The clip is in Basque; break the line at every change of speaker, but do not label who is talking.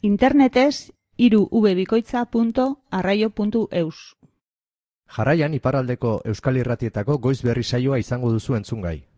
Internetez irubikoitza.arraio.eus.
Jarraian iparraldeko Euskal Irratietako goiz berri saioa izango duzu entzungai.